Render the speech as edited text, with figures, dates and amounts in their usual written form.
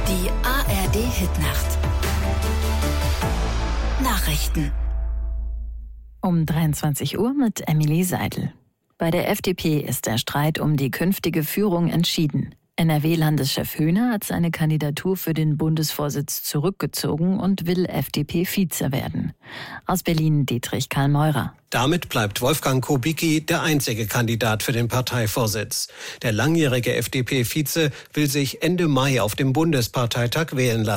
Die ARD-Hitnacht. Nachrichten. Um 23 Uhr mit Emily Seidel. Bei der FDP ist der Streit um die künftige Führung entschieden. NRW-Landeschef Höhne hat seine Kandidatur für den Bundesvorsitz zurückgezogen und will FDP-Vize werden. Aus Berlin Dietrich Karl Meurer. Damit bleibt Wolfgang Kubicki der einzige Kandidat für den Parteivorsitz. Der langjährige FDP-Vize will sich Ende Mai auf dem Bundesparteitag wählen lassen.